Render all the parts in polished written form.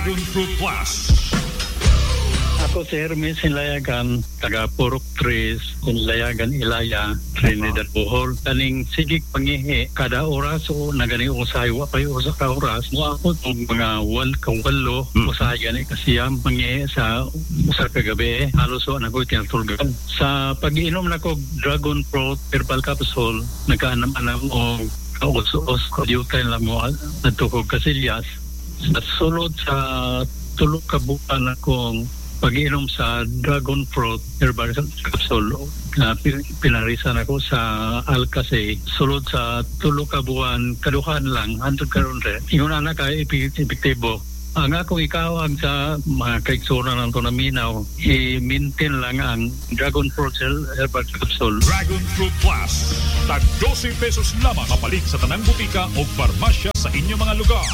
Dragon Fruit Plus. Ako si Hermes Sinlayagan, taga Purok 3, Sinlayagan Ilaya, Trinidad Bohol. Kaning sigig pangihi, kada oras o nagani usahay, wapay usa ka oras. Mo ako itong mga walo, usahay gani kasiyang pangihi sa usa ka gabi. Halos o nako'y tinatulgan. Sa pag-inom na ko Dragon Fruit Herbal Capsule, nagkaanam-anam o kaus-us, kadyutay lang mo natukog kasilyas. Sa sulod sa tulog ka bukan akong pag-inom sa Dragon Fruit Herbal Capsule na pinarisan ako sa Alcase. Sulod sa tulo ka buwan, kaduhan lang, hantod karon rin. Ingon na ka, epektibo. Ang akong ikawag sa mga kaiksura ng ito na minaw, i-maintain lang ang Dragon Fruit Herbal Capsule. Dragon Fruit Plus. Tag 12 pesos lamang kapalit sa tanang butika o farmasya sa inyong mga lugar.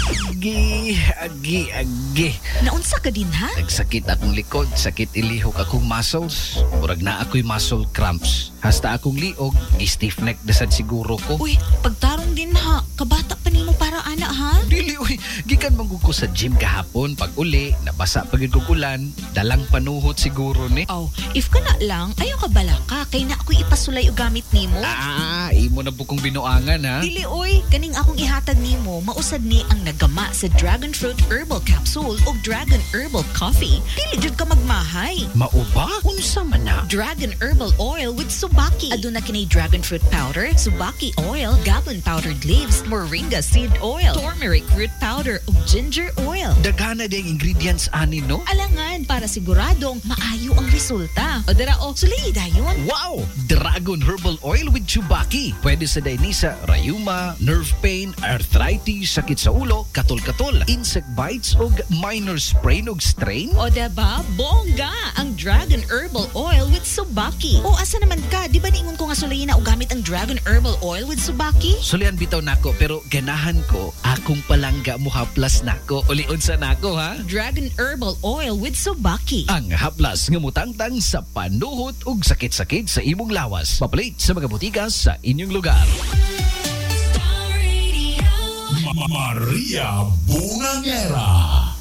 Agi. Naunsa ka din ha? Nagsakit akong likod, sakit ilihok akong muscles. Murag na ako'y muscle cramps. Hasta akong liog, stiff neck dasad siguro ko. Uy, pagtarong din ha. Kabata pa nimo para ana ha? Dili, uy. Gikan manggug ko sa gym kahapon. Pag uli, nabasa pagid ko kulan. Dalang panuhot siguro ni. Oh, if ka na lang, ayaw ka bala ka. Kay na ako'y ipasulay o gamit nimo. Imo na bukong binuangan ha. Dili, uy. Kaning akong ihatag nimo, mausad ni ang nagama sa Dragon Fruit Herbal Capsule o Dragon Herbal Coffee. Dili jud ka magmahay. Mauba? Unsa man na? Dragon Herbal Oil with Subaki. Aduna kini Dragon Fruit Powder, Subaki Oil, Gabon Powdered Leaves, Moringa Seed Oil, Turmeric Root Powder ug Ginger Oil. Daghana ding ingredients ani no? Alangan para siguradong maayo ang resulta. O dara o, sulay dayon. Wow! Dragon Herbal Oil with Chubaki. Pwede sa dainisa, rayuma, nerve pain, arthritis, sakit sa ulo, katol-katol, insect bites o minor sprain o strain. O diba? Bongga! Ang Dragon Herbal Oil with Subaki. O asa naman ka? Di ba niingon ko nga sulayin na o gamit ang Dragon Herbal Oil with Subaki? Sulian bitaw nako pero ganahan ko akong palangga mo haplas nako. Ulion sa nako ha? Dragon Herbal Oil with Subaki. Ang haplas nga mutangtang sa panuhot ug sakit-sakit sa imong lawas. Papalit sa mga butika sa inyong lugar. Maria Bungangera.